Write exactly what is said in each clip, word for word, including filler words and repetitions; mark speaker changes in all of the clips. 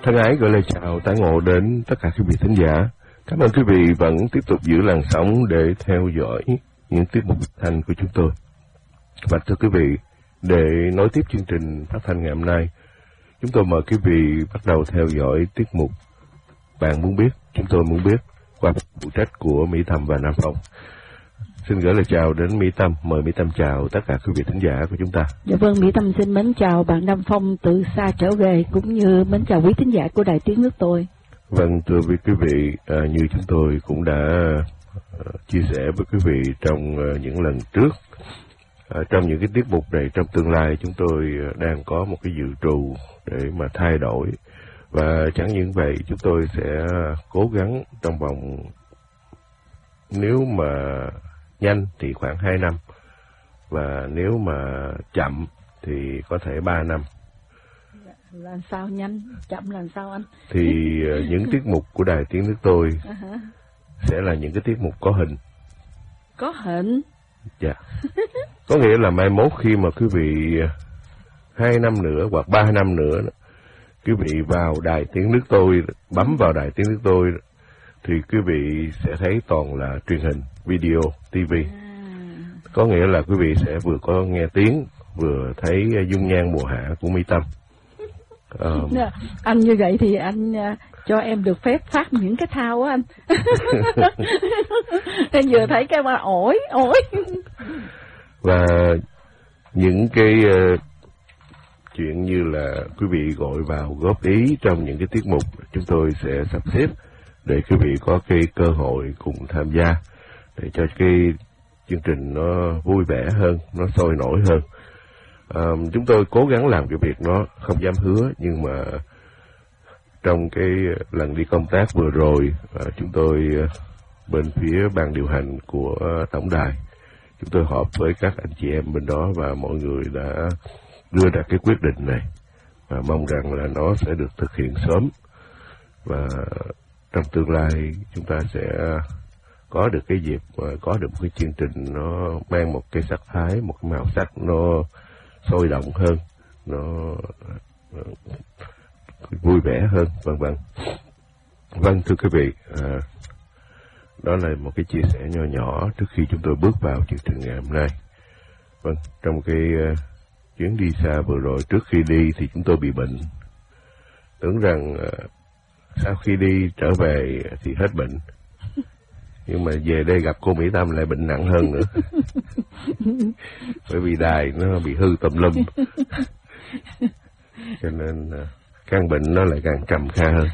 Speaker 1: Thân ái gửi lời chào tái ngộ đến tất cả quý vị thính giả. Cảm ơn quý vị vẫn tiếp tục giữ làn sóng để theo dõi những tiết mục phát thanh của chúng tôi. Và thưa quý vị, để nối tiếp chương trình phát thanh ngày hôm nay, chúng tôi mời quý vị bắt đầu theo dõi tiết mục Bạn Muốn Biết, Chúng Tôi Muốn Biết qua phụ trách của Mỹ Tâm và Nam Phong. Xin gửi lời chào đến Mỹ Tâm, mời Mỹ Tâm chào tất cả quý vị thính giả của chúng ta.
Speaker 2: Dạ vâng, Mỹ Tâm xin mến chào bạn Nam Phong từ xa trở về, cũng như mến chào quý thính giả của Đài Tiếng Nước Tôi.
Speaker 1: Vâng, thưa quý vị, à, như chúng tôi cũng đã à, chia sẻ với quý vị trong à, những lần trước, à, trong những cái tiết mục này trong tương lai chúng tôi đang có một cái dự trù để mà thay đổi. Và chẳng những vậy, chúng tôi sẽ cố gắng trong vòng, nếu mà nhanh thì khoảng hai năm, và nếu mà chậm thì có thể ba năm.
Speaker 2: Là sao nhanh, chậm là sao anh?
Speaker 1: Thì những tiết mục của Đài Tiếng Nước Tôi uh-huh. sẽ là những cái tiết mục có hình.
Speaker 2: Có hình?
Speaker 1: Dạ. Có nghĩa là mai mốt khi mà quý vị hai năm nữa hoặc ba năm nữa, quý vị vào Đài Tiếng Nước Tôi, bấm vào Đài Tiếng Nước Tôi, thì quý vị sẽ thấy toàn là truyền hình, video, ti vi. À. Có nghĩa là quý vị sẽ vừa có nghe tiếng, vừa thấy dung nhan mùa hạ của Mỹ Tâm. Um,
Speaker 2: anh như vậy thì anh uh, cho em được phép phát những cái thao á anh. Em vừa thấy cái mà ổi, ổi.
Speaker 1: Và những cái uh, chuyện như là quý vị gọi vào góp ý trong những cái tiết mục, chúng tôi sẽ sắp xếp để quý vị có cái cơ hội cùng tham gia, để cho cái chương trình nó vui vẻ hơn, nó sôi nổi hơn. À, chúng tôi cố gắng làm cái việc nó không dám hứa, nhưng mà trong cái lần đi công tác vừa rồi, à, chúng tôi bên phía ban điều hành của tổng đài, chúng tôi họp với các anh chị em bên đó và mọi người đã đưa ra cái quyết định này, và mong rằng là nó sẽ được thực hiện sớm, và trong tương lai chúng ta sẽ có được cái dịp có được một cái chương trình nó mang một cái sắc thái, một cái màu sắc nó sôi động hơn, nó vui vẻ hơn, vân vân. Vâng, thưa quý vị, à, đó là một cái chia sẻ nhỏ nhỏ trước khi chúng tôi bước vào chương trình ngày hôm nay. Vâng, trong cái uh, chuyến đi xa vừa rồi, trước khi đi thì chúng tôi bị bệnh. Tưởng rằng uh, sau khi đi trở về thì hết bệnh, nhưng mà về đây gặp cô Mỹ Tâm lại bệnh nặng hơn nữa. Bởi vì đài nó bị hư tùm lum, cho nên uh, căn bệnh nó lại càng trầm kha hơn.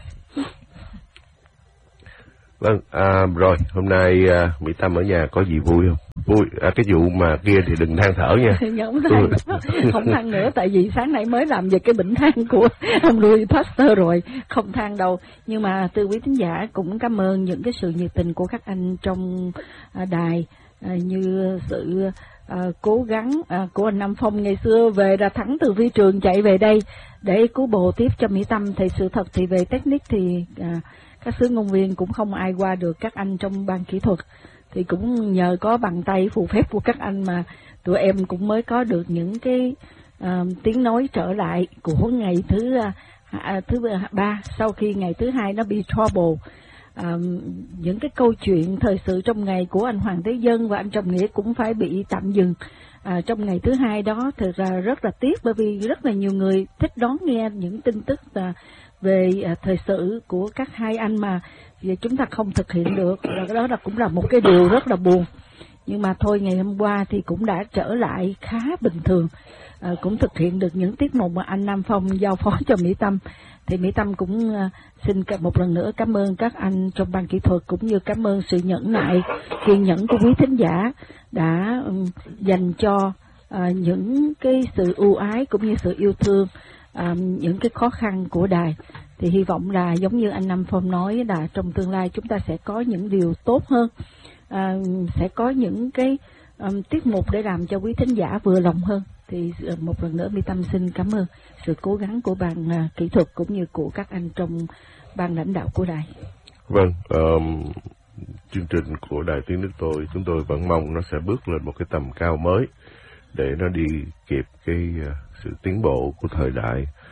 Speaker 1: Vâng, à, rồi hôm nay à, Mỹ Tâm ở nhà có gì vui không? Vui, à, cái vụ mà kia thì đừng than thở nha.
Speaker 2: Không than, không than nữa, tại vì sáng nay mới làm về cái bệnh than của ông Louis Pasteur rồi, không than đâu. Nhưng mà từ quý thính giả cũng cảm ơn những cái sự nhiệt tình của các anh trong à, đài, à, như sự à, cố gắng à, của anh Nam Phong ngày xưa về ra thẳng từ phi trường chạy về đây để cứu bồ tiếp cho Mỹ Tâm. Thì sự thật thì về technique thì à, các sứ ngôn viên cũng không ai qua được các anh trong ban kỹ thuật, thì cũng nhờ có bàn tay phù phép của các anh mà tụi em cũng mới có được những cái uh, tiếng nói trở lại của ngày thứ uh, thứ ba, sau khi ngày thứ hai nó bị trouble. Uh, những cái câu chuyện thời sự trong ngày của anh Hoàng Thế Dân và anh Trầm Nghĩa cũng phải bị tạm dừng uh, trong ngày thứ hai đó. Thực ra rất là tiếc, bởi vì rất là nhiều người thích đón nghe những tin tức uh, về uh, thời sự của các hai anh mà vì chúng ta không thực hiện được. Đó là cũng là một cái điều rất là buồn. Nhưng mà thôi, ngày hôm qua thì cũng đã trở lại khá bình thường, à, cũng thực hiện được những tiết mục mà anh Nam Phong giao phó cho Mỹ Tâm. Thì Mỹ Tâm cũng uh, xin một lần nữa cảm ơn các anh trong ban kỹ thuật, cũng như cảm ơn sự nhẫn nại, kiên nhẫn của quý thính giả đã um, dành cho uh, những cái sự ưu ái cũng như sự yêu thương, uh, những cái khó khăn của đài. Thì hy vọng là giống như anh Nam Phong nói là trong tương lai chúng ta sẽ có những điều tốt hơn, à, sẽ có những cái um, tiết mục để làm cho quý thính giả vừa lòng hơn. Thì uh, một lần nữa Mỹ Tâm xin cảm ơn sự cố gắng của ban uh, kỹ thuật cũng như của các anh trong ban lãnh đạo của đài.
Speaker 1: Vâng, um, chương trình của Đài Tiếng Nước Tôi chúng tôi vẫn mong nó sẽ bước lên một cái tầm cao mới để nó đi kịp cái uh, sự tiến bộ của thời đại.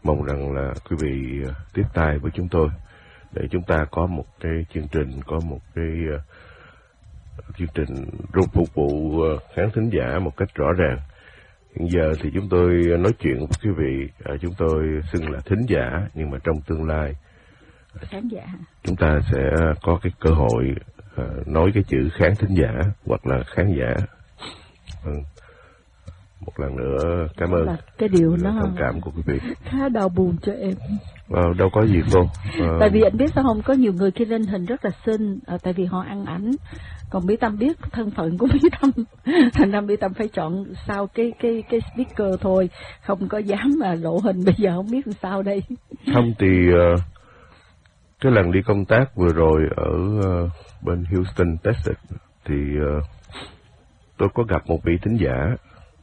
Speaker 1: mong rằng là quý vị uh, tiếp tay với chúng tôi để chúng ta có một cái chương trình, có một cái uh, chương trình rút phục vụ uh, khán thính giả một cách rõ ràng. Hiện giờ thì chúng tôi nói chuyện với quý vị, uh, chúng tôi xưng là thính giả, nhưng mà trong tương lai
Speaker 2: khán giả
Speaker 1: chúng ta sẽ có cái cơ hội uh, nói cái chữ khán thính giả hoặc là khán giả. Ừ. Một lần nữa cảm ơn
Speaker 2: cái điều nó
Speaker 1: thông cảm của quý vị.
Speaker 2: Khá đau buồn cho em.
Speaker 1: À, đâu có gì cô. À...
Speaker 2: Tại vì anh biết sao không, có nhiều người khi lên hình rất là xinh, à, tại vì họ ăn ảnh, còn Mỹ Tâm biết thân phận của Mỹ Tâm, thành ra Mỹ Tâm phải chọn sau cái cái cái speaker thôi, không có dám mà lộ hình. Bây giờ không biết làm sao đây.
Speaker 1: Không thì uh, cái lần đi công tác vừa rồi ở uh, bên Houston, Texas thì uh, tôi có gặp một vị thính giả.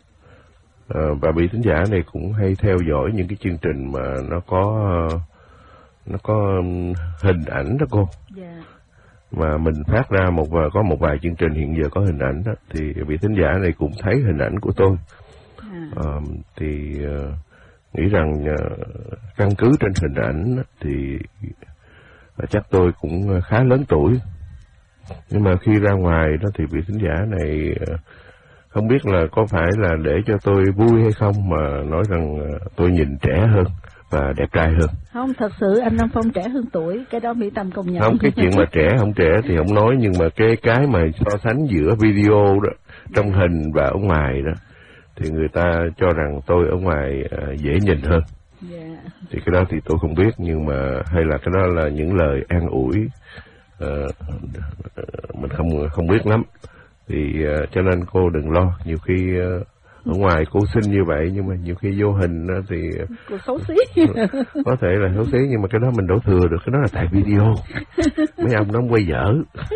Speaker 1: À, và vị thính giả này cũng hay theo dõi những cái chương trình mà nó có nó có hình ảnh đó cô.
Speaker 2: Yeah.
Speaker 1: Mà mình phát ra một và có một vài chương trình hiện giờ có hình ảnh đó, thì vị thính giả này cũng thấy hình ảnh của tôi.
Speaker 2: À.
Speaker 1: À, thì uh, nghĩ rằng uh, căn cứ trên hình ảnh đó, thì uh, chắc tôi cũng khá lớn tuổi. Nhưng mà khi ra ngoài đó thì vị thính giả này uh, không biết là có phải là để cho tôi vui hay không mà nói rằng tôi nhìn trẻ hơn và đẹp trai hơn.
Speaker 2: Không, thật sự anh Nam Phong trẻ hơn tuổi, cái đó Mỹ Tâm công nhận.
Speaker 1: Không, cái chuyện mà trẻ không trẻ thì không nói, nhưng mà cái cái mà so sánh giữa video đó, trong hình và ở ngoài đó, thì người ta cho rằng tôi ở ngoài uh, dễ nhìn hơn.
Speaker 2: Yeah.
Speaker 1: Thì cái đó thì tôi không biết, nhưng mà hay là cái đó là những lời an ủi, uh, mình không không biết lắm. Thì uh, cho nên cô đừng lo, nhiều khi uh, ở ngoài cô xinh như vậy nhưng mà nhiều khi vô hình uh, thì uh,
Speaker 2: cô xấu xí.
Speaker 1: Có thể là xấu xí, nhưng mà cái đó mình đổ thừa được, cái đó là tại video. Mấy ông nó quay dở.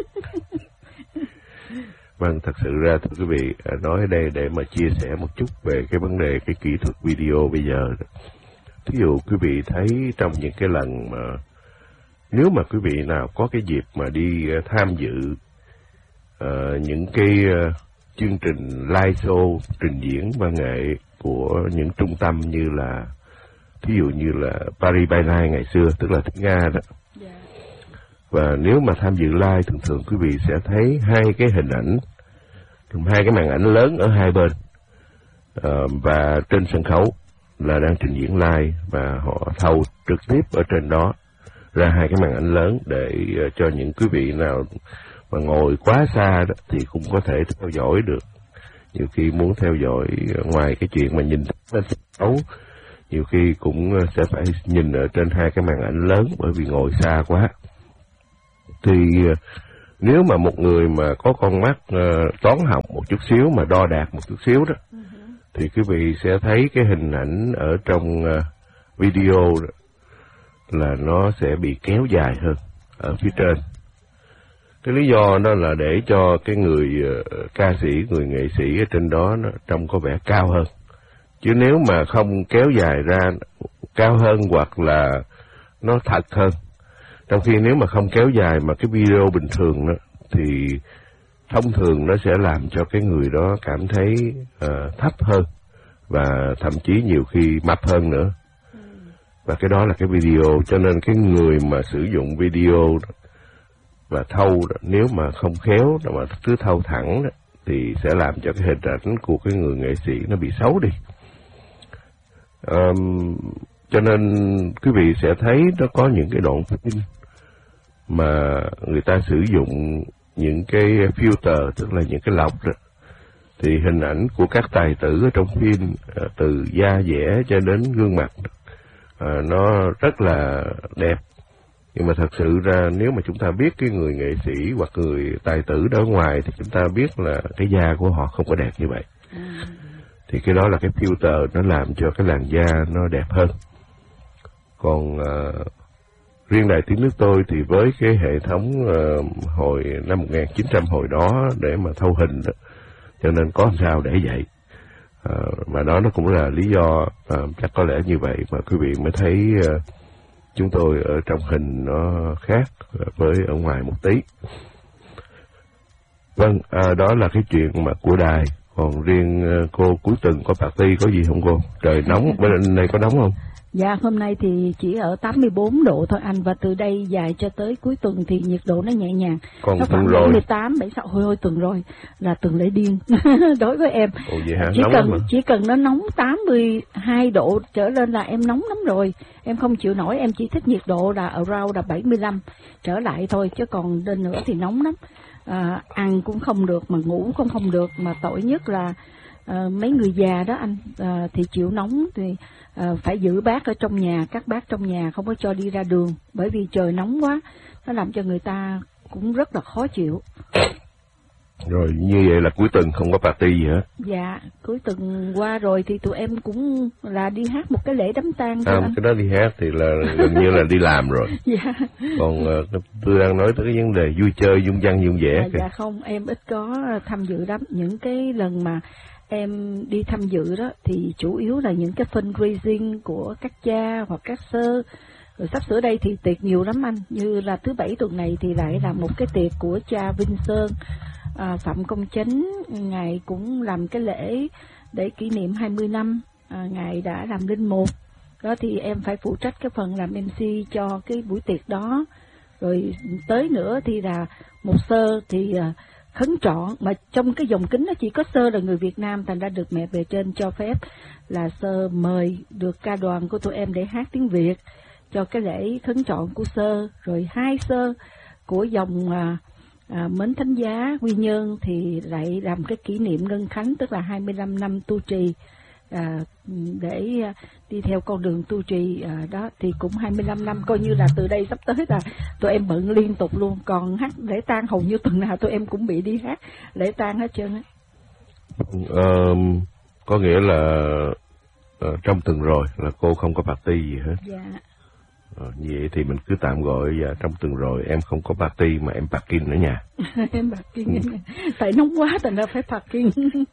Speaker 1: Vâng, thật sự ra thưa quý vị, uh, nói ở đây để mà chia sẻ một chút về cái vấn đề cái kỹ thuật video bây giờ. Thí dụ quý vị thấy trong những cái lần mà nếu mà quý vị nào có cái dịp mà đi uh, tham dự Uh, những cái uh, chương trình live show trình diễn văn nghệ của những trung tâm như là ví dụ như là Paris by Night ngày xưa, tức là tiếng Nga đó. Yeah. Và nếu mà tham dự live, thường thường quý vị sẽ thấy hai cái hình ảnh, hai cái màn ảnh lớn ở hai bên, uh, và trên sân khấu là đang trình diễn live và họ thâu trực tiếp ở trên đó ra hai cái màn ảnh lớn để uh, cho những quý vị nào mà ngồi quá xa đó thì cũng có thể theo dõi được. Nhiều khi muốn theo dõi ngoài cái chuyện mà nhìn lên sân khấu, nhiều khi cũng sẽ phải nhìn ở trên hai cái màn ảnh lớn bởi vì ngồi xa quá. Thì nếu mà một người mà có con mắt uh, toán học một chút xíu mà đo đạc một chút xíu đó, uh-huh. thì quý vị sẽ thấy cái hình ảnh ở trong uh, video đó, là nó sẽ bị kéo dài hơn ở phía trên. Cái lý do đó là để cho cái người uh, ca sĩ, người nghệ sĩ ở trên đó nó trông có vẻ cao hơn. Chứ nếu mà không kéo dài ra cao hơn hoặc là nó thật hơn. Trong khi nếu mà không kéo dài mà cái video bình thường đó, thì thông thường nó sẽ làm cho cái người đó cảm thấy uh, thấp hơn và thậm chí nhiều khi mập hơn nữa. Và cái đó là cái video, cho nên cái người mà sử dụng video đó, và thâu đó, nếu mà không khéo mà cứ thâu thẳng đó, thì sẽ làm cho cái hình ảnh của cái người nghệ sĩ nó bị xấu đi. Um, cho nên quý vị sẽ thấy nó có những cái đoạn phim mà người ta sử dụng những cái filter, tức là những cái lọc đó, thì hình ảnh của các tài tử ở trong phim, từ da dẻ cho đến gương mặt đó, à, nó rất là đẹp. Nhưng mà thật sự ra nếu mà chúng ta biết cái người nghệ sĩ hoặc người tài tử đó ở ngoài thì chúng ta biết là cái da của họ không có đẹp như vậy. À. Thì cái đó là cái filter nó làm cho cái làn da nó đẹp hơn. Còn uh, riêng Đài Tiếng Nước tôi thì với cái hệ thống uh, hồi năm một nghìn chín trăm hồi đó để mà thâu hình đó, cho nên có làm sao để vậy. Uh, mà đó nó cũng là lý do uh, chắc có lẽ như vậy mà quý vị mới thấy uh, chúng tôi ở trong hình nó khác với ở ngoài một tí. Vâng, à, đó là cái chuyện mà của đài. Còn riêng uh, cô cuối tuần có party có gì không cô? Trời nóng, bên đây có nóng không?
Speaker 2: Dạ, hôm nay thì chỉ ở tám mươi bốn độ thôi anh, và từ đây dài cho tới cuối tuần thì nhiệt độ nó nhẹ nhàng.
Speaker 1: Còn
Speaker 2: nó khoảng bảy mươi tám, bảy mươi sáu, hồi hồi tuần rồi là tuần lễ điên đối với em.
Speaker 1: Ồ, vậy hả?
Speaker 2: Chỉ
Speaker 1: nóng
Speaker 2: cần
Speaker 1: lắm
Speaker 2: chỉ cần nó nóng tám mươi hai độ trở lên là em nóng lắm rồi. Em không chịu nổi, em chỉ thích nhiệt độ là around là bảy mươi lăm trở lại thôi, chứ còn lên nữa thì nóng lắm. À, ăn cũng không được mà ngủ cũng không được, mà tội nhất là à, mấy người già đó anh à, thì chịu nóng thì à, phải giữ bác ở trong nhà, các bác trong nhà không có cho đi ra đường, bởi vì trời nóng quá nó làm cho người ta cũng rất là khó chịu.
Speaker 1: Rồi như vậy là cuối tuần không có party gì hết?
Speaker 2: Dạ, cuối tuần qua rồi thì tụi em cũng là đi hát một cái lễ đám tang.
Speaker 1: À, cái đó đi hát thì là gần như là đi làm rồi.
Speaker 2: Dạ.
Speaker 1: Còn uh, tôi đang nói tới cái vấn đề vui chơi, dung văn, dung vẻ.
Speaker 2: Dạ, dạ không, em ít có tham dự lắm. Những cái lần mà em đi tham dự đó thì chủ yếu là những cái fundraising của các cha hoặc các sơ. Rồi sắp sửa đây thì tiệc nhiều lắm anh, như là thứ bảy tuần này thì lại là một cái tiệc của cha Vinh Sơn, à, Phạm Công Chánh. Ngài cũng làm cái lễ để kỷ niệm hai mươi năm à, Ngài đã làm linh mục. Đó thì em phải phụ trách cái phần làm em xê cho cái buổi tiệc đó. Rồi tới nữa thì là một sơ thì à, khấn trọn, mà trong cái dòng kính nó chỉ có sơ là người Việt Nam, thành ra được mẹ bề trên cho phép là sơ mời được ca đoàn của tụi em để hát tiếng Việt cho cái lễ khấn trọn của sơ. Rồi hai sơ của dòng à, à, Mến Thánh Giá Quy Nhơn thì lại làm cái kỷ niệm ngân khánh, tức là hai mươi lăm năm tu trì, à, để à, đi theo con đường tu trì à, đó thì cũng hai mươi lăm năm, coi như là từ đây sắp tới là tụi em bận liên tục luôn. Còn hát lễ tang hầu như tuần nào tụi em cũng bị đi hát lễ tang hết trơn á.
Speaker 1: Ờ, có nghĩa là uh, trong tuần rồi là cô không có party gì hết.
Speaker 2: Dạ.
Speaker 1: Ờ, vậy thì mình cứ tạm gọi uh, trong tuần rồi em không có party mà em parking ở nhà.
Speaker 2: Em parking ừ. Tại nóng quá thành ra phải parking.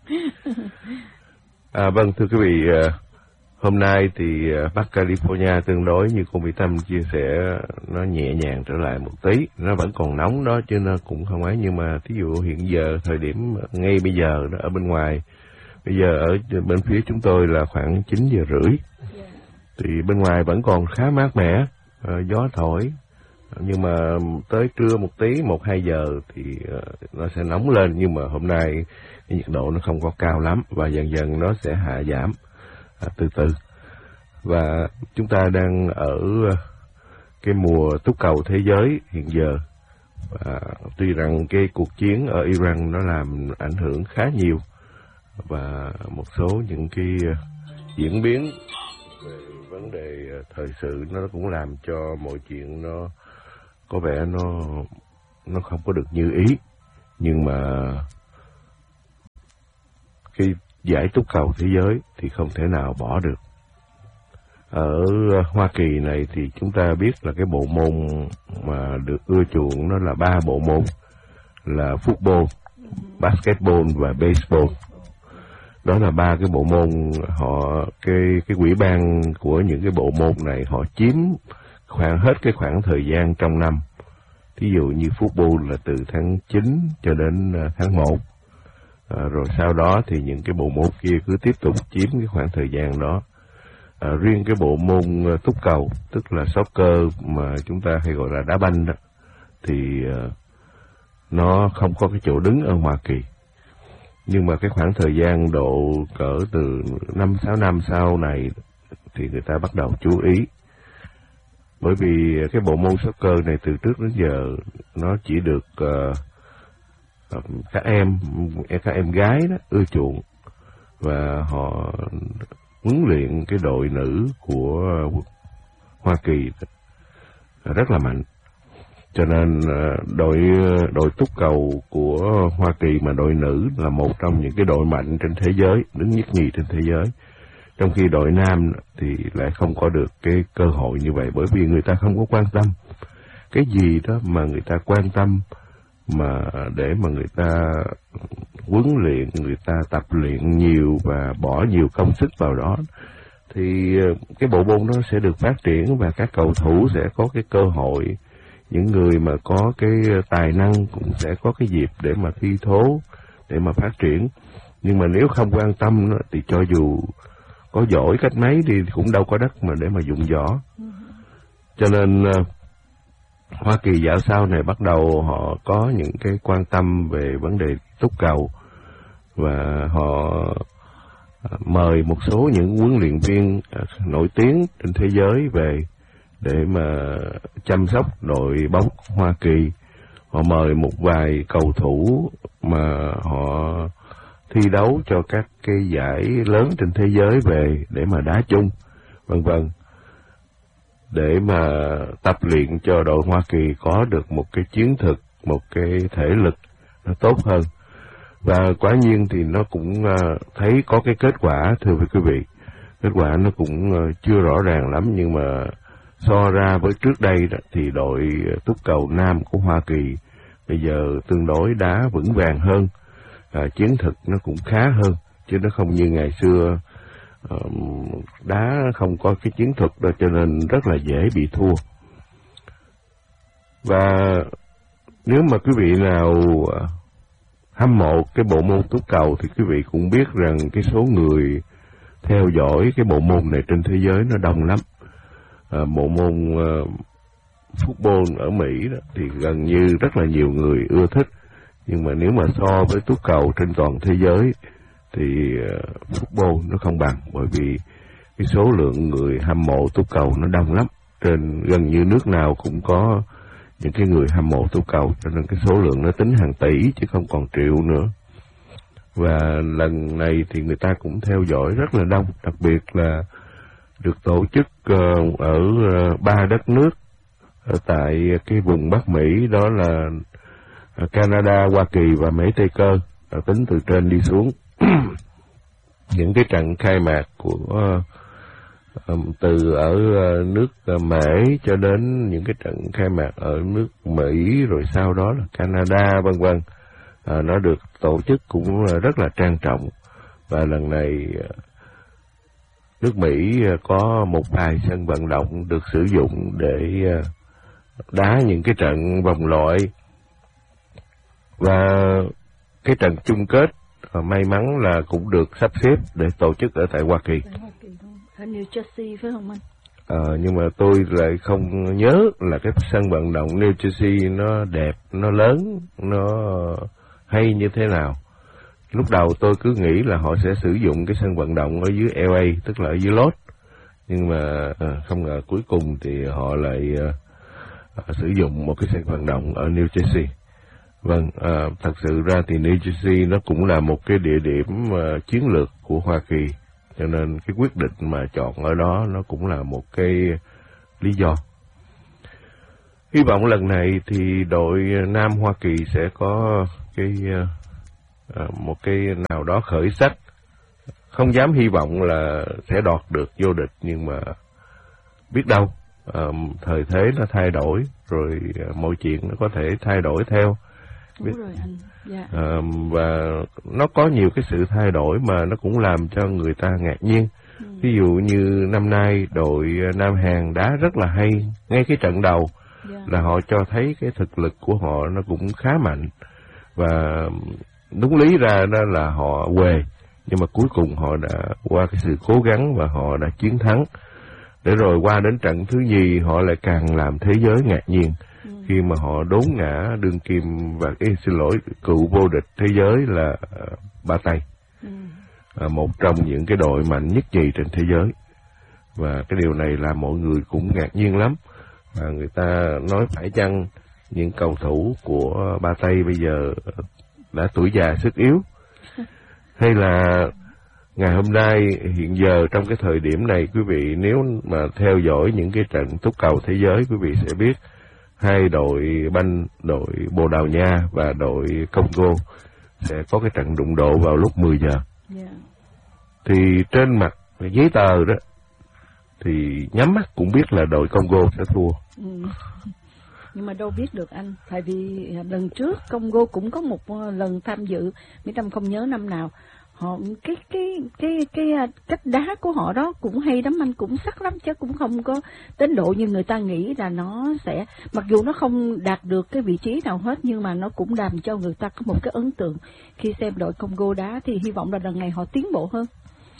Speaker 1: À, vâng, thưa quý vị, uh, hôm nay thì uh, Bắc California tương đối như cô Mỹ Tâm chia sẻ, nó nhẹ nhàng trở lại một tí. Nó vẫn còn nóng đó chứ nó cũng không ấy, nhưng mà thí dụ hiện giờ thời điểm ngay bây giờ đó, ở bên ngoài bây giờ ở bên phía chúng tôi là khoảng chín giờ rưỡi, thì bên ngoài vẫn còn khá mát mẻ, uh, gió thổi, nhưng mà tới trưa một tí, một hai giờ thì uh, nó sẽ nóng lên. Nhưng mà hôm nay cái nhiệt độ nó không có cao lắm và dần dần nó sẽ hạ giảm à, từ từ. Và chúng ta đang ở uh, cái mùa túc cầu thế giới hiện giờ. Và tuy rằng cái cuộc chiến ở Iran nó làm ảnh hưởng khá nhiều, và một số những cái uh, diễn biến về vấn đề uh, thời sự nó cũng làm cho mọi chuyện nó có vẻ nó nó không có được như ý. Nhưng mà cái giải túc cầu thế giới thì không thể nào bỏ được. Ở uh, Hoa Kỳ này thì chúng ta biết là cái bộ môn mà được ưa chuộng nó là ba bộ môn, là football, basketball và baseball. Đó là ba cái bộ môn, họ cái cái ủy ban của những cái bộ môn này họ chiếm khoảng hết cái khoảng thời gian trong năm. Ví dụ như football là từ tháng chín cho đến tháng một. À, rồi sau đó thì những cái bộ môn kia cứ tiếp tục chiếm cái khoảng thời gian đó. À, riêng cái bộ môn túc cầu, tức là soccer mà chúng ta hay gọi là đá banh đó, thì uh, nó không có cái chỗ đứng ở Hoa Kỳ. Nhưng mà cái khoảng thời gian độ cỡ từ năm sáu năm sau này thì người ta bắt đầu chú ý. Bởi vì cái bộ môn soccer này từ trước đến giờ nó chỉ được uh, các em các em gái đó ưa chuộng, và họ huấn luyện cái đội nữ của Hoa Kỳ rất là mạnh. Cho nên đội đội túc cầu của Hoa Kỳ mà đội nữ là một trong những cái đội mạnh trên thế giới, đứng nhất nhì trên thế giới. Trong khi đội nam thì lại không có được cái cơ hội như vậy, bởi vì người ta không có quan tâm. Cái gì đó mà người ta quan tâm mà để mà người ta huấn luyện, người ta tập luyện nhiều và bỏ nhiều công sức vào đó, thì cái bộ môn đó sẽ được phát triển và các cầu thủ sẽ có cái cơ hội. Những người mà có cái tài năng cũng sẽ có cái dịp để mà thi thố, để mà phát triển. Nhưng mà nếu không quan tâm thì cho dù có giỏi cách mấy thì cũng đâu có đất mà để mà dụng võ. Cho nên uh, Hoa Kỳ dạo sau này bắt đầu họ có những cái quan tâm về vấn đề túc cầu, và họ uh, mời một số những huấn luyện viên uh, nổi tiếng trên thế giới về để mà chăm sóc đội bóng Hoa Kỳ. Họ mời một vài cầu thủ mà họ thi đấu cho các cái giải lớn trên thế giới về để mà đá chung, vân vân, để mà tập luyện cho đội Hoa Kỳ có được một cái chiến thực, một cái thể lực nó tốt hơn. Và quả nhiên thì nó cũng thấy có cái kết quả, thưa quý vị. Kết quả nó cũng chưa rõ ràng lắm, nhưng mà so ra với trước đây đó, thì đội túc cầu nam của Hoa Kỳ bây giờ tương đối đá vững vàng hơn, à, chiến thực nó cũng khá hơn, chứ nó không như ngày xưa uh, đá không có cái chiến thuật đó, cho nên rất là dễ bị thua. Và nếu mà quý vị nào uh, hâm mộ cái bộ môn túc cầu thì quý vị cũng biết rằng cái số người theo dõi cái bộ môn này trên thế giới nó đông lắm. À, bộ môn uh, football ở Mỹ đó, thì gần như rất là nhiều người ưa thích, nhưng mà nếu mà so với túc cầu trên toàn thế giới thì uh, football nó không bằng, bởi vì cái số lượng người hâm mộ túc cầu nó đông lắm, trên gần như nước nào cũng có những cái người hâm mộ túc cầu, cho nên cái số lượng nó tính hàng tỷ chứ không còn triệu nữa. Và lần này thì người ta cũng theo dõi rất là đông, đặc biệt là được tổ chức uh, ở uh, ba đất nước ở tại cái vùng Bắc Mỹ, đó là uh, Canada, Hoa Kỳ và Mexico, uh, tính từ trên đi xuống. Những cái trận khai mạc của uh, um, từ ở uh, nước uh, Mễ cho đến những cái trận khai mạc ở nước Mỹ, rồi sau đó là Canada, vân vân, uh, nó được tổ chức cũng uh, rất là trang trọng. Và lần này uh, nước Mỹ có một vài sân vận động được sử dụng để đá những cái trận vòng loại, và cái trận chung kết may mắn là cũng được sắp xếp để tổ chức ở tại Hoa Kỳ.
Speaker 2: Ở New Jersey phải không anh?
Speaker 1: Ờ, nhưng mà tôi lại không nhớ là cái sân vận động New Jersey nó đẹp, nó lớn, nó hay như thế nào. Lúc đầu tôi cứ nghĩ là họ sẽ sử dụng cái sân vận động ở dưới L A, tức là ở dưới Los, nhưng mà à, không ngờ cuối cùng thì họ lại à, sử dụng một cái sân vận động ở New Jersey. Vâng, à, thật sự ra thì New Jersey nó cũng là một cái địa điểm à, chiến lược của Hoa Kỳ, cho nên cái quyết định mà chọn ở đó nó cũng là một cái lý do. Hy vọng lần này thì đội Nam Hoa Kỳ sẽ có cái À, một cái nào đó khởi sắc. Không dám hy vọng là sẽ đoạt được vô địch, nhưng mà biết đâu, à, thời thế nó thay đổi rồi, à, mọi chuyện nó có thể thay đổi theo.
Speaker 2: Đúng rồi anh. Dạ.
Speaker 1: À, và nó có nhiều cái sự thay đổi mà nó cũng làm cho người ta ngạc nhiên. Ừ. Ví dụ như năm nay đội Nam Hàn đá rất là hay, ngay cái trận đầu dạ. là họ cho thấy cái thực lực của họ nó cũng khá mạnh, và đúng lý ra đó là họ huề, nhưng mà cuối cùng họ đã qua cái sự cố gắng và họ đã chiến thắng. Để rồi qua đến trận thứ nhì họ lại càng làm thế giới ngạc nhiên ừ. khi mà họ đốn ngã đương kim và cái xin lỗi cựu vô địch thế giới là uh, Ba Tây, ừ. uh, một trong những cái đội mạnh nhất nhì trên thế giới. Và cái điều này làm mọi người cũng ngạc nhiên lắm, và người ta nói phải chăng những cầu thủ của Ba Tây bây giờ đã tuổi già sức yếu, hay là ngày hôm nay hiện giờ trong cái thời điểm này, quý vị nếu mà theo dõi những cái trận túc cầu thế giới, quý vị sẽ biết hai đội banh, đội Bồ Đào Nha và đội Congo sẽ có cái trận đụng độ vào lúc mười giờ. Yeah. Thì trên mặt giấy tờ đó thì nhắm mắt cũng biết là đội Congo sẽ thua.
Speaker 2: Ừ. Nhưng mà đâu biết được anh, tại vì lần trước Congo cũng có một lần tham dự, Mỹ Tâm không nhớ năm nào, họ cái cái cái cái cách đá của họ đó cũng hay lắm anh, cũng sắc lắm, chứ cũng không có đến độ như người ta nghĩ là nó sẽ, mặc dù nó không đạt được cái vị trí nào hết, nhưng mà nó cũng làm cho người ta có một cái ấn tượng khi xem đội Congo đá. Thì hy vọng là lần này họ tiến bộ hơn.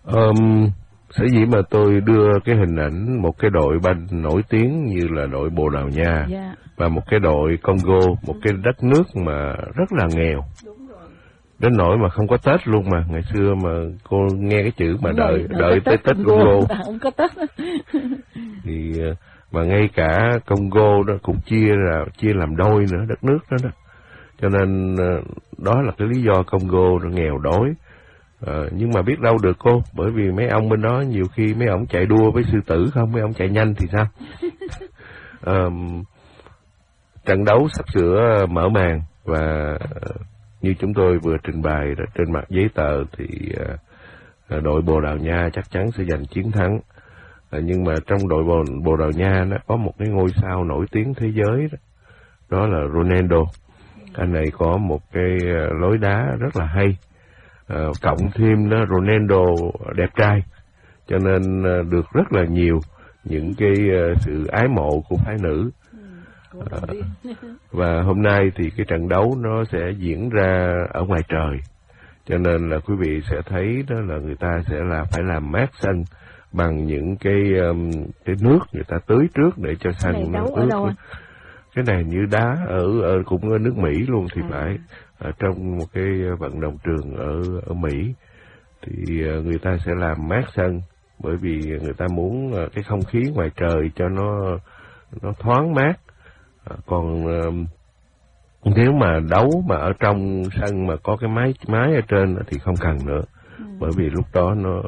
Speaker 1: Um, sở dĩ mà tôi đưa cái hình ảnh một cái đội banh nổi tiếng như là đội Bồ Đào Nha
Speaker 2: yeah.
Speaker 1: và một cái đội Congo, một cái đất nước mà rất là nghèo.
Speaker 2: Đúng rồi.
Speaker 1: Đến nỗi mà không có Tết luôn mà. Ngày xưa mà cô nghe cái chữ mà
Speaker 2: Đúng
Speaker 1: đợi
Speaker 2: rồi,
Speaker 1: đợi tới Tết Congo.
Speaker 2: Không có Tết.
Speaker 1: Thì mà ngay cả Congo đó cũng chia là chia làm đôi nữa, đất nước đó đó. Cho nên đó là cái lý do Congo nó nghèo đói. À, nhưng mà biết đâu được cô, bởi vì mấy ông bên đó nhiều khi mấy ông chạy đua với sư tử không, mấy ông chạy nhanh thì sao? à, trận đấu sắp sửa mở màn và như chúng tôi vừa trình bày đó, trên mặt giấy tờ thì à, đội Bồ Đào Nha chắc chắn sẽ giành chiến thắng. À, nhưng mà trong đội Bồ, Bồ Đào Nha nó có một cái ngôi sao nổi tiếng thế giới đó, đó là Ronaldo. Anh này có một cái lối đá rất là hay. À, cộng thêm đó Ronaldo đẹp trai, cho nên uh, được rất là nhiều những cái uh, sự ái mộ của phái nữ. À, và hôm nay thì cái trận đấu nó sẽ diễn ra ở ngoài trời, cho nên là quý vị sẽ thấy đó là người ta sẽ là phải làm mát sân bằng những cái um, cái nước người ta tưới trước để cho sân
Speaker 2: này
Speaker 1: nó
Speaker 2: đấu ở đâu à?
Speaker 1: Cái này như đá ở, ở cũng ở nước Mỹ luôn thì à. phải ở trong một cái vận động trường ở ở Mỹ thì người ta sẽ làm mát sân, bởi vì người ta muốn cái không khí ngoài trời cho nó nó thoáng mát. À, còn nếu mà đấu mà ở trong sân mà có cái mái mái ở trên thì không cần nữa, ừ. bởi vì lúc đó nó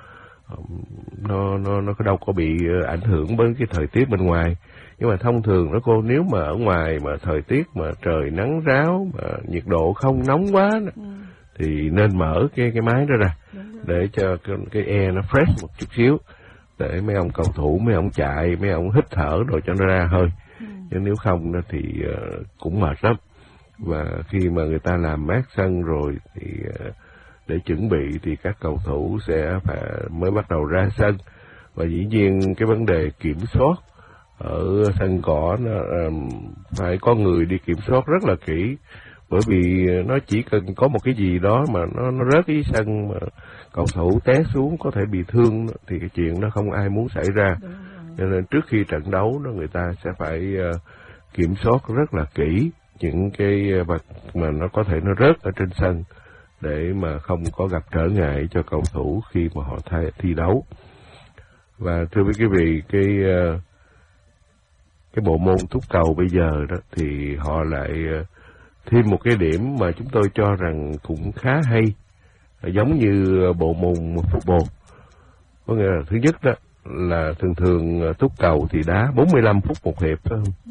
Speaker 1: nó nó nó đâu có bị ảnh hưởng bởi cái thời tiết bên ngoài. Nhưng mà thông thường đó cô, nếu mà ở ngoài mà thời tiết mà trời nắng ráo mà nhiệt độ không nóng quá đó, ừ. thì nên mở cái cái máy đó ra để cho cái, cái air nó fresh một chút xíu, để mấy ông cầu thủ mấy ông chạy mấy ông hít thở rồi cho nó ra hơi. Ừ. Chứ nếu không đó thì uh, cũng mệt lắm. Và khi mà người ta làm mát sân rồi thì uh, để chuẩn bị thì các cầu thủ sẽ phải mới bắt đầu ra sân. Và dĩ nhiên cái vấn đề kiểm soát ở sân cỏ nó um, phải có người đi kiểm soát rất là kỹ, bởi vì nó chỉ cần có một cái gì đó mà nó nó rớt cái sân mà cầu thủ té xuống có thể bị thương thì cái chuyện đó không ai muốn xảy ra. Cho nên trước khi trận đấu đó người ta sẽ phải uh, kiểm soát rất là kỹ những cái vật mà nó có thể nó rớt ở trên sân để mà không có gặp trở ngại cho cầu thủ khi mà họ thay, thi đấu. Và thưa quý vị, cái uh, cái bộ môn túc cầu bây giờ đó thì họ lại uh, thêm một cái điểm mà chúng tôi cho rằng cũng khá hay, giống như bộ môn football. Có nghĩa là thứ nhất đó là thường thường túc cầu thì đá bốn mươi lăm phút một hiệp, phải không?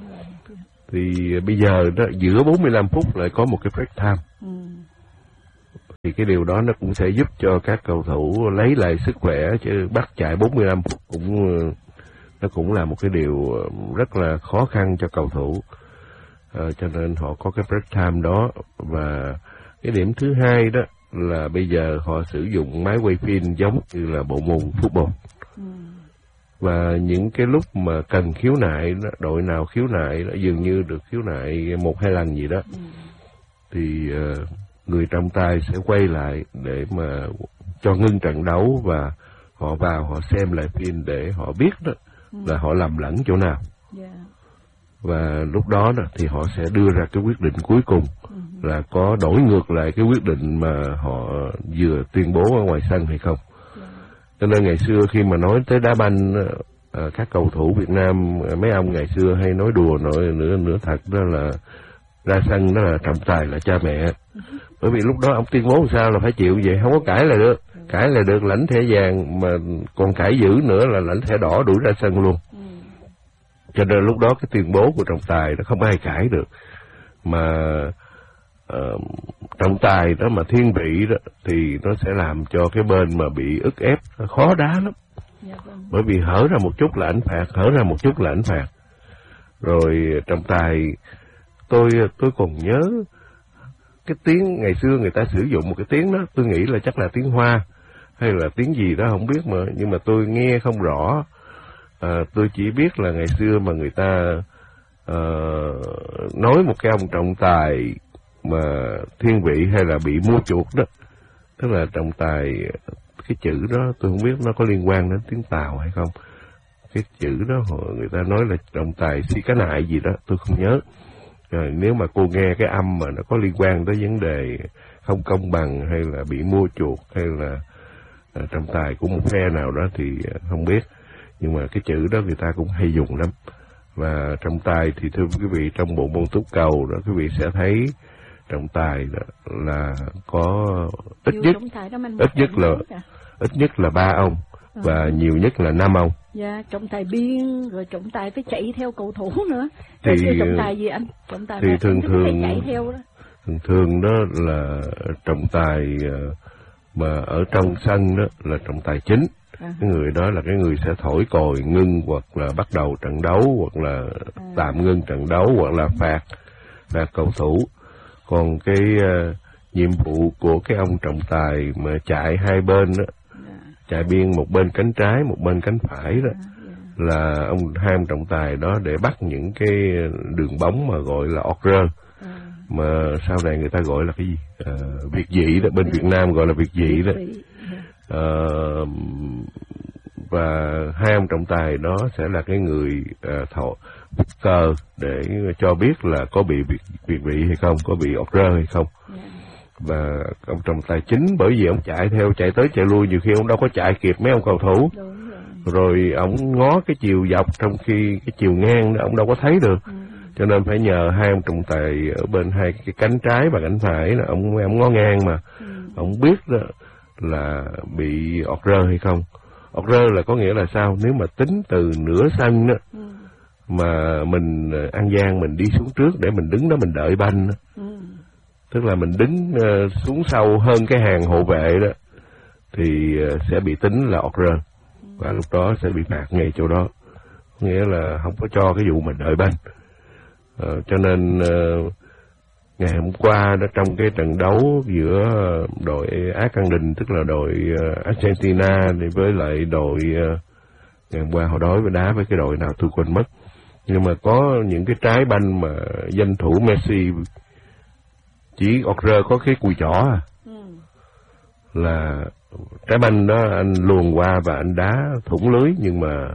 Speaker 1: Thì bây giờ đó giữa bốn mươi lăm phút lại có một cái break time. Ừ. Thì cái điều đó nó cũng sẽ giúp cho các cầu thủ lấy lại sức khỏe, chứ bắt chạy bốn mươi lăm phút cũng nó cũng là một cái điều rất là khó khăn cho cầu thủ. À, cho nên họ có cái break time đó. Và cái điểm thứ hai đó là bây giờ họ sử dụng máy quay phim giống như là bộ môn football. Ừ. Và những cái lúc mà cần khiếu nại đó, đội nào khiếu nại đó, dường như được khiếu nại một hai lần gì đó, ừ. thì uh, người trọng tài sẽ quay lại để mà cho ngưng trận đấu và họ vào họ xem lại phim để họ biết đó ừ. là họ lầm lẫn chỗ nào. Yeah. Và lúc đó, đó thì họ sẽ đưa ra cái quyết định cuối cùng ừ. là có đổi ngược lại cái quyết định mà họ vừa tuyên bố ở ngoài sân hay không. Yeah. Cho nên ngày xưa khi mà nói tới đá banh, à, các cầu thủ Việt Nam, mấy ông ngày xưa hay nói đùa nói nữa nữa thật đó là ra sân đó là trọng tài là cha mẹ. Bởi vì lúc đó ông tuyên bố sao là phải chịu vậy, không có cãi lại được. Cãi lại được lãnh thẻ vàng, mà còn cãi dữ nữa là lãnh thẻ đỏ đuổi ra sân luôn. Cho nên lúc đó cái tuyên bố của trọng tài nó không ai cãi được. Mà uh, trọng tài đó mà thiên vị đó thì nó sẽ làm cho cái bên mà bị ức ép khó đá lắm. Bởi vì hở ra một chút là ảnh phạt, hở ra một chút là ảnh phạt. Rồi trọng tài, tôi tôi còn nhớ cái tiếng ngày xưa người ta sử dụng một cái tiếng đó, tôi nghĩ là chắc là tiếng Hoa hay là tiếng gì đó không biết, mà nhưng mà tôi nghe không rõ. À, tôi chỉ biết là ngày xưa mà người ta uh, nói một cái ông trọng tài mà thiên vị hay là bị mua chuộc đó, tức là trọng tài cái chữ đó tôi không biết nó có liên quan đến tiếng Tàu hay không. Cái chữ đó họ người ta nói là trọng tài si cá nại gì đó, tôi không nhớ. Rồi nếu mà cô nghe cái âm mà nó có liên quan tới vấn đề không công bằng hay là bị mua chuộc hay là à, trọng tài của một phe nào đó thì không biết. Nhưng mà cái chữ đó người ta cũng hay dùng lắm. Và trọng tài thì thưa quý vị, trong bộ môn túc cầu đó quý vị sẽ thấy trọng tài đó là có ít nhất ít nhất là ít nhất là ba ông và à. nhiều nhất là năm ông.
Speaker 2: Dạ, trọng tài biên rồi trọng tài phải chạy theo cầu thủ nữa. Thì trọng tài gì anh? Trọng tài
Speaker 1: thì thường thường
Speaker 2: phải chạy theo đó.
Speaker 1: Thường thường đó là trọng tài mà ở trong sân đó là trọng tài chính. À. Cái người đó là cái người sẽ thổi còi ngưng hoặc là bắt đầu trận đấu hoặc là à. tạm ngưng trận đấu hoặc là phạt phạt cầu thủ. Còn cái uh, nhiệm vụ của cái ông trọng tài mà chạy hai bên đó, à. chạy biên một bên cánh trái một bên cánh phải đó, à. là ông hai ông trọng tài đó để bắt những cái đường bóng mà gọi là order. À. Mà sau này người ta gọi là cái gì? À, việt dị đó, bên Việt Nam gọi là việt dị đó. À, và hai ông trọng tài đó sẽ là cái người à, thọ cờ để cho biết là có bị việt việt vị hay không, có bị order hay không. Và ông trọng tài chính bởi vì ông chạy theo chạy tới chạy lui, nhiều khi ông đâu có chạy kịp mấy ông cầu thủ, rồi ông ngó cái chiều dọc trong khi cái chiều ngang đó ông đâu có thấy được. Ừ. Cho nên phải nhờ hai ông trọng tài ở bên hai cái cánh trái và cánh phải là ông ông ngó ngang mà. Ừ. Ông biết đó là bị order hay không. Order là có nghĩa là sao? Nếu mà tính từ nửa sân đó, ừ. mà mình ăn gian mình đi xuống trước để mình đứng đó mình đợi banh đó. Ừ. Tức là mình đứng uh, xuống sâu hơn cái hàng hộ vệ đó thì uh, sẽ bị tính là order. Ừ. Và lúc đó sẽ bị phạt ngay chỗ đó. Nghĩa là không có cho cái vụ mình đợi banh. Uh, cho nên uh, ngày hôm qua đó trong cái trận đấu giữa đội Á Căng Đình, tức là đội uh, Argentina thì với lại đội uh, ngày hôm qua họ đối với đá với cái đội nào tôi quên mất. Nhưng mà có những cái trái banh mà danh thủ Messi chỉ order có cái cùi chỏ à. Ừ. Là trái banh đó anh luồn qua và anh đá thủng lưới, nhưng mà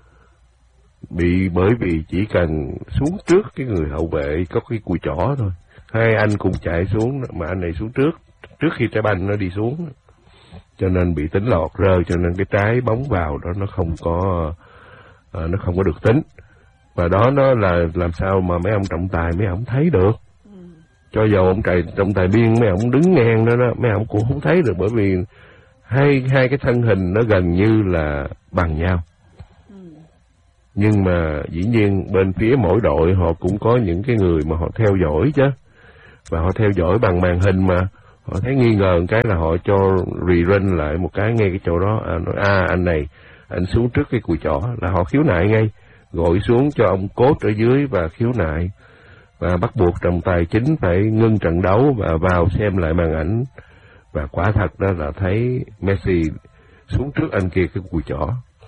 Speaker 1: bị bởi vì chỉ cần xuống trước cái người hậu vệ có cái cùi chỏ thôi. Hai anh cùng chạy xuống mà anh này xuống trước trước khi trái banh nó đi xuống, cho nên bị tính là order, cho nên cái trái bóng vào đó nó không có uh, nó không có được tính. Và đó nó là làm sao mà mấy ông trọng tài mấy ông thấy được. Ừ. Cho dù ông trọng, trọng tài biên mấy ông đứng ngang đó, đó mấy ông cũng không thấy được, bởi vì hai hai cái thân hình nó gần như là bằng nhau. Ừ. Nhưng mà dĩ nhiên bên phía mỗi đội họ cũng có những cái người mà họ theo dõi chứ, và họ theo dõi bằng màn hình mà họ thấy nghi ngờ một cái là họ cho rerun lại một cái ngay cái chỗ đó. À, nói à anh này anh xuống trước cái cùi chỏ là họ khiếu nại ngay, gọi xuống cho ông cốt ở dưới và khiếu nại, và bắt buộc trọng tài chính phải ngưng trận đấu và vào xem lại màn ảnh. Và quả thật đó là thấy Messi xuống trước anh kia cái cùi chỏ,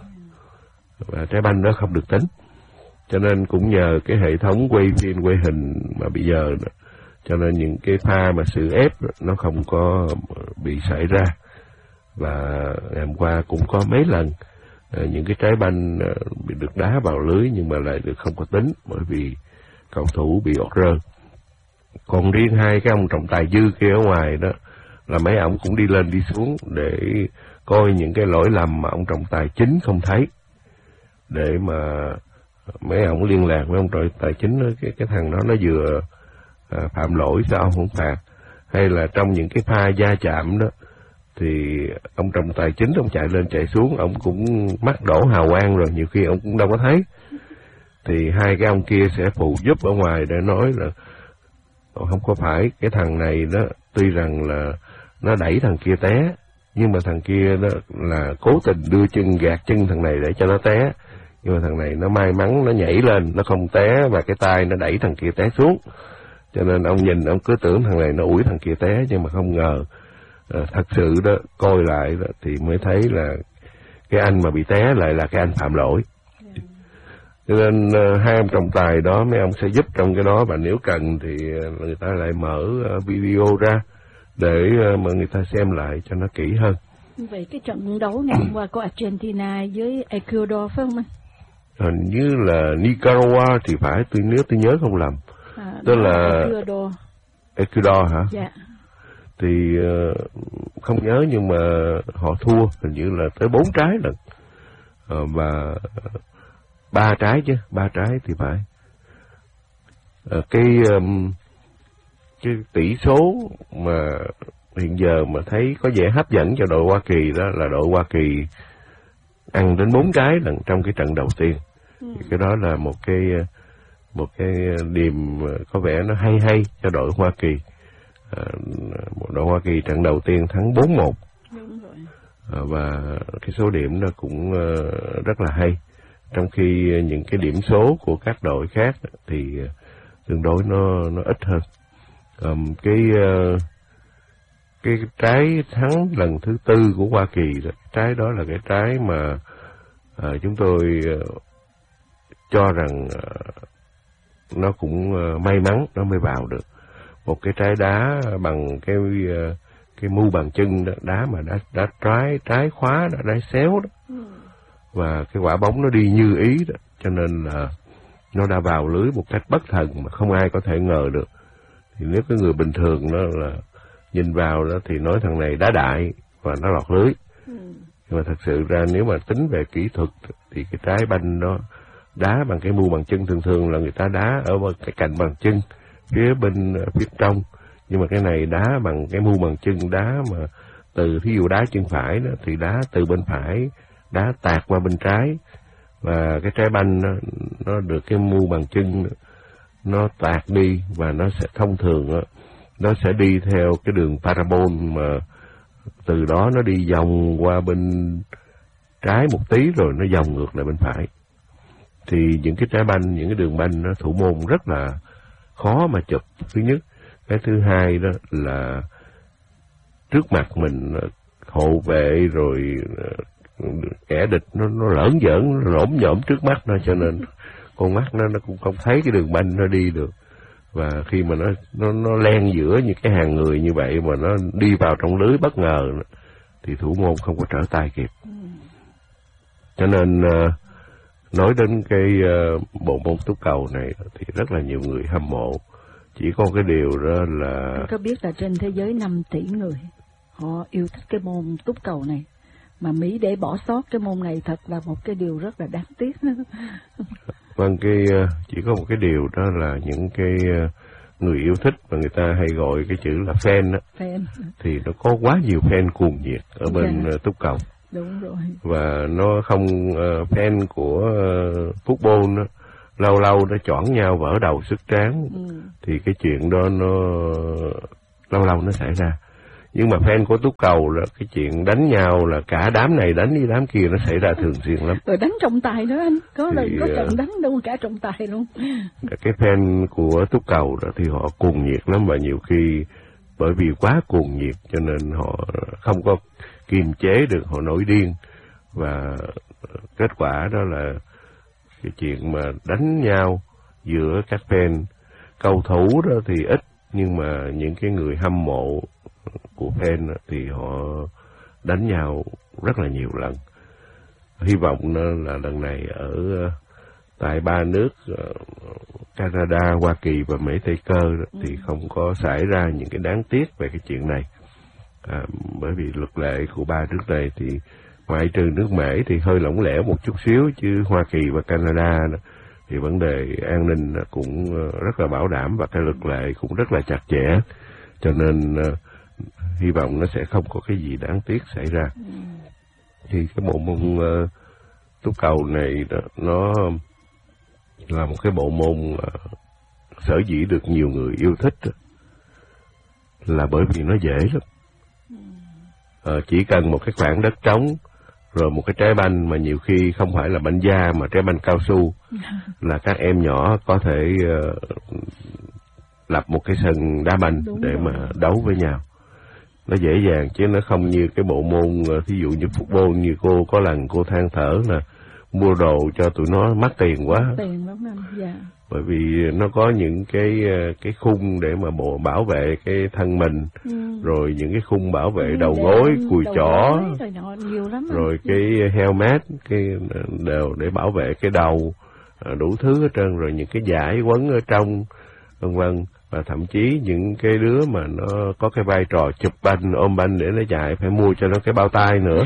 Speaker 1: và trái banh đó không được tính. Cho nên cũng nhờ cái hệ thống quay phim quay hình mà bây giờ đó, cho nên những cái pha mà sự ép nó không có bị xảy ra. Và ngày hôm qua cũng có mấy lần những cái trái banh bị được đá vào lưới nhưng mà lại được không có tính, bởi vì cầu thủ bị order. Còn riêng hai cái ông trọng tài dư kia ở ngoài đó là mấy ông cũng đi lên đi xuống để coi những cái lỗi lầm mà ông trọng tài chính không thấy, để mà mấy ông liên lạc với ông trọng tài chính, cái cái thằng đó nó vừa à, phạm lỗi sao ông không phạt, hay là trong những cái pha va chạm đó thì ông trọng tài chính ông chạy lên chạy xuống, ông cũng mắt đổ hào quang rồi, nhiều khi ông cũng đâu có thấy. Thì hai cái ông kia sẽ phụ giúp ở ngoài để nói là không có phải, cái thằng này đó tuy rằng là nó đẩy thằng kia té, nhưng mà thằng kia đó là cố tình đưa chân gạt chân thằng này để cho nó té, nhưng mà thằng này nó may mắn nó nhảy lên nó không té, và cái tay nó đẩy thằng kia té xuống. Cho nên ông nhìn ông cứ tưởng thằng này nó ủi thằng kia té, nhưng mà không ngờ à, thật sự đó coi lại đó, thì mới thấy là cái anh mà bị té lại là cái anh phạm lỗi. Yeah. Cho nên uh, hai ông trọng tài đó mấy ông sẽ giúp trong cái đó, và nếu cần thì uh, người ta lại mở uh, video ra để uh, mà người ta xem lại cho nó kỹ hơn.
Speaker 2: Vậy cái trận đấu ngày hôm qua của Argentina với Ecuador phải không anh?
Speaker 1: Hình như là Nicaragua thì phải, tôi nhớ tôi nhớ không lầm.
Speaker 2: À,
Speaker 1: tức là
Speaker 2: Ecuador.
Speaker 1: Ecuador hả?
Speaker 2: Dạ.
Speaker 1: Thì uh, không nhớ, nhưng mà họ thua hình như là tới bốn trái lần, uh, và ba trái chứ, ba trái thì phải. Uh, cái um, cái tỷ số mà hiện giờ mà thấy có vẻ hấp dẫn cho đội Hoa Kỳ đó là đội Hoa Kỳ ăn đến bốn trái lần trong cái trận đầu tiên. Ừ. Cái đó là một cái một cái điểm có vẻ nó hay hay cho đội Hoa Kỳ. À, đội Hoa Kỳ trận đầu tiên thắng bốn một.
Speaker 2: Đúng rồi.
Speaker 1: À, và cái số điểm nó cũng uh, rất là hay. Trong khi những cái điểm số của các đội khác thì tương đối nó nó ít hơn. Um, cái uh, cái trái thắng lần thứ tư của Hoa Kỳ, trái đó là cái trái mà uh, chúng tôi uh, cho rằng uh, nó cũng uh, may mắn nó mới vào được. Một cái trái đá bằng cái uh, cái mu bàn chân đó, đá mà đã đã trái trái khóa đã đá xéo đó, ừ. Và cái quả bóng nó đi như ý đó, cho nên là nó đã vào lưới một cách bất thần mà không ai có thể ngờ được. Thì nếu cái người bình thường đó là nhìn vào đó thì nói thằng này đá đại và nó lọt lưới. Ừ. Nhưng mà thật sự ra nếu mà tính về kỹ thuật thì cái trái banh đó đá bằng cái mu bàn chân, thường thường là người ta đá ở cái cạnh bàn chân phía bên phía trong, nhưng mà cái này đá bằng cái mu bàn chân, đá mà từ thí dụ đá chân phải đó thì đá từ bên phải đá tạt qua bên trái, và cái trái banh nó, nó được cái mu bàn chân nó tạt đi, và nó sẽ thông thường đó, nó sẽ đi theo cái đường parabol mà từ đó nó đi vòng qua bên trái một tí rồi nó vòng ngược lại bên phải. Thì những cái trái banh, những cái đường banh nó thủ môn rất là khó mà chụp, thứ nhất. Cái thứ hai đó là trước mặt mình hộ vệ rồi kẻ địch nó nó lởn giỡn, nó lổm nhổm trước mắt nó, cho nên con mắt nó nó cũng không thấy cái đường banh nó đi được. Và khi mà nó nó nó len giữa những cái hàng người như vậy mà nó đi vào trong lưới bất ngờ thì thủ môn không có trở tay kịp. Cho nên uh, nói đến cái uh, bộ môn túc cầu này thì rất là nhiều người hâm mộ. Chỉ có cái điều đó là
Speaker 2: anh có biết là trên thế giới năm tỷ người họ yêu thích cái môn túc cầu này, mà Mỹ để bỏ sót cái môn này thật là một cái điều rất là đáng tiếc.
Speaker 1: Vâng, cái chỉ có một cái điều đó là những cái người yêu thích mà người ta hay gọi cái chữ là fan đó,
Speaker 2: fan.
Speaker 1: Thì nó có quá nhiều fan cuồng nhiệt ở bên yeah. túc cầu.
Speaker 2: Đúng rồi.
Speaker 1: Và nó không uh, fan của uh, football đó, lâu lâu nó chọn nhau vỡ đầu sức tráng, ừ. Thì cái chuyện đó nó lâu lâu nó xảy ra. Nhưng mà fan của túc cầu là cái chuyện đánh nhau là cả đám này đánh với đám kia nó xảy ra thường xuyên lắm.
Speaker 2: Rồi đánh trọng tài nữa anh, có lần có trận đánh đâu cả trọng tài luôn.
Speaker 1: Cái fan của túc cầu đó thì họ cuồng nhiệt lắm, và nhiều khi bởi vì quá cuồng nhiệt cho nên họ không có kiềm chế được, họ nổi điên. Và kết quả đó là cái chuyện mà đánh nhau giữa các fan, cầu thủ đó thì ít, nhưng mà những cái người hâm mộ của fan thì họ đánh nhau rất là nhiều lần. Hy vọng là lần này ở tại ba nước Canada, Hoa Kỳ và Mỹ Tây Cơ thì không có xảy ra những cái đáng tiếc về cái chuyện này. À, bởi vì luật lệ của ba nước này thì ngoại trừ nước Mỹ thì hơi lỏng lẻo một chút xíu, chứ Hoa Kỳ và Canada thì vấn đề an ninh cũng rất là bảo đảm, và cái luật lệ cũng rất là chặt chẽ, cho nên uh, hy vọng nó sẽ không có cái gì đáng tiếc xảy ra. Ừ. Thì cái bộ môn uh, túc cầu này đó, nó là một cái bộ môn uh, sở dĩ được nhiều người yêu thích đó, là bởi vì nó dễ lắm. Uh, chỉ cần một cái khoảng đất trống, rồi một cái trái banh mà nhiều khi không phải là banh da mà trái banh cao su, là các em nhỏ có thể uh, lập một cái sân đá banh. Đúng để rồi. Mà đấu với nhau. Nó dễ dàng, chứ nó không như cái bộ môn thí dụ như football, như cô có lần cô than thở là mua đồ cho tụi nó mắc tiền quá.
Speaker 2: Tiền lắm anh, dạ.
Speaker 1: Bởi vì nó có những cái cái khung để mà bộ bảo vệ cái thân mình, ừ. rồi những cái khung bảo vệ ừ, đầu gối, cùi chỏ,
Speaker 2: rồi, nọ, nhiều lắm
Speaker 1: rồi cái helmet, cái đều để bảo vệ cái đầu, đủ thứ hết trơn, rồi những cái dải quấn ở trong, vân vân. Và thậm chí những cái đứa mà nó có cái vai trò chụp banh, ôm banh để nó chạy, phải mua cho nó cái bao tay nữa.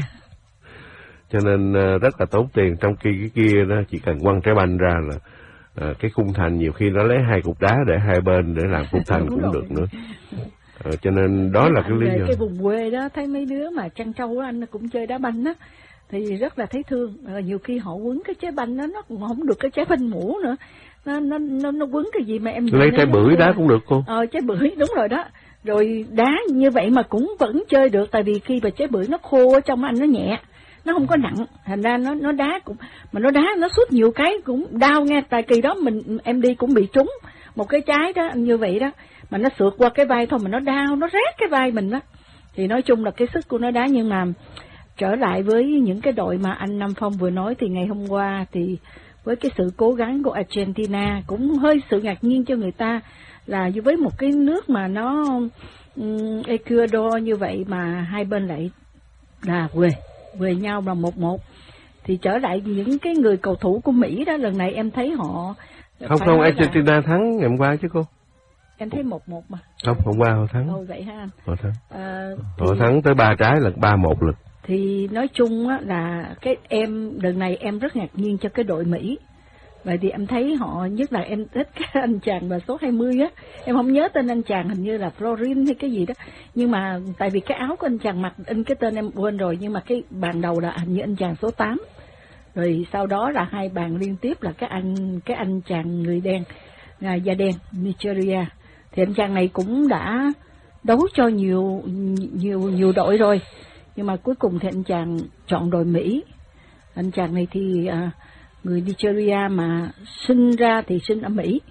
Speaker 1: Cho nên rất là tốn tiền, trong khi cái kia nó chỉ cần quăng trái banh ra là à, cái khung thành nhiều khi nó lấy hai cục đá để hai bên để làm khung thành cũng được nữa. À, cho nên đó là cái lý do.
Speaker 2: Cái vùng quê đó thấy mấy đứa mà chăn trâu của anh cũng chơi đá banh á, thì rất là thấy thương. À, nhiều khi họ quấn cái trái banh đó nó cũng không được cái trái banh mũ nữa, nó nó nó, nó quấn cái gì mà em
Speaker 1: lấy trái bưởi đá cũng được cô.
Speaker 2: Ờ trái bưởi đúng rồi đó. Rồi đá như vậy mà cũng vẫn chơi được, tại vì khi mà trái bưởi nó khô ở trong anh nó nhẹ, nó không có nặng, thành ra nó nó đá cũng mà nó đá nó suốt nhiều cái cũng đau nghe. Tại kỳ đó mình em đi cũng bị trúng một cái trái đó như vậy đó, mà nó sượt qua cái vai thôi mà nó đau, nó rát cái vai mình đó. Thì nói chung là cái sức của nó đá. Nhưng mà trở lại với những cái đội mà anh Nam Phong vừa nói, thì ngày hôm qua thì với cái sự cố gắng của Argentina cũng hơi sự ngạc nhiên cho người ta, là với một cái nước mà nó um, Ecuador như vậy mà hai bên lại là quê về nhau là một một. Thì trở lại những cái người cầu thủ của Mỹ đó, lần này em thấy họ
Speaker 1: không không Argentina là... thắng ngày hôm qua chứ cô.
Speaker 2: Em thấy một một mà.
Speaker 1: Không, hôm qua họ thắng.
Speaker 2: Ồ vậy ha anh.
Speaker 1: Họ thắng.
Speaker 2: À,
Speaker 1: họ
Speaker 2: thì...
Speaker 1: thắng tới ba trái lận, ba một lận.
Speaker 2: Thì nói chung á là cái em lần này em rất ngạc nhiên cho cái đội Mỹ. Vậy thì em thấy họ, nhất là em thích cái anh chàng mà số hai mươi á, em không nhớ tên anh chàng, hình như là Florin hay cái gì đó. Nhưng mà tại vì cái áo của anh chàng mặc in cái tên em quên rồi, nhưng mà cái bàn đầu là hình như anh chàng số tám. Rồi sau đó là hai bàn liên tiếp là cái anh cái anh chàng người đen, à, da đen Nigeria. Thì anh chàng này cũng đã đấu cho nhiều nhiều nhiều đội rồi, nhưng mà cuối cùng thì anh chàng chọn đội Mỹ. Anh chàng này thì à, người Nigeria mà sinh ra thì sinh ở Mỹ,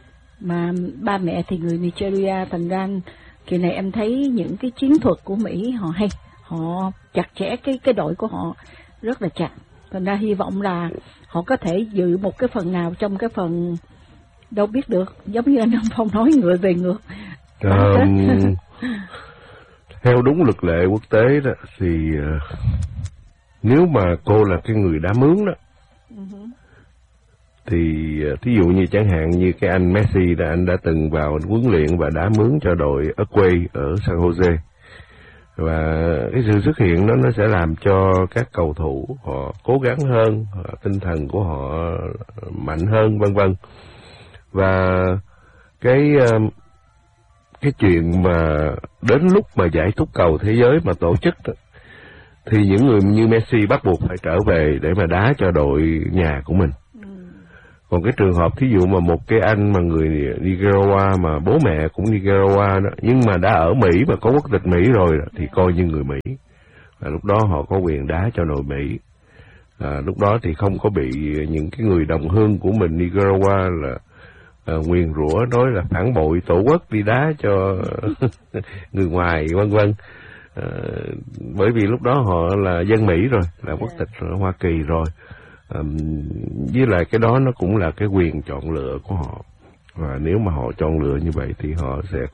Speaker 2: mà ba mẹ thì người Nigeria. Thành ra kỳ này em thấy những cái chiến thuật của Mỹ họ hay, họ chặt chẽ cái cái đội của họ rất là chặt. Thành ra hy vọng là họ có thể dự một cái phần nào trong cái phần đâu biết được, giống như anh Nam Phong nói, ngựa về ngược.
Speaker 1: Um, theo đúng luật lệ quốc tế đó thì uh, nếu mà cô là cái người đá mướn đó, uh-huh. thì thí dụ như chẳng hạn như cái anh Messi là anh đã từng vào huấn luyện và đá mướn cho đội Uruguay ở San Jose, và cái sự xuất hiện đó nó sẽ làm cho các cầu thủ họ cố gắng hơn, tinh thần của họ mạnh hơn, vân vân. Và cái cái chuyện mà đến lúc mà giải túc cầu thế giới mà tổ chức đó, thì những người như Messi bắt buộc phải trở về để mà đá cho đội nhà của mình. Ừ. Còn cái trường hợp thí dụ mà một cái anh mà người Nicaragua mà bố mẹ cũng Nicaragua đó, nhưng mà đã ở Mỹ và có quốc tịch Mỹ rồi đó, thì coi như người Mỹ. Và lúc đó họ có quyền đá cho đội Mỹ. À, lúc đó thì không có bị những cái người đồng hương của mình Nicaragua là à, nguyền rủa nói là phản bội tổ quốc đi đá cho người ngoài, vân vân. À, bởi vì lúc đó họ là dân Mỹ rồi, là quốc tịch ở Hoa Kỳ rồi. À, với lại cái đó nó cũng là cái quyền chọn lựa của họ, và nếu mà họ chọn lựa như vậy thì họ sẽ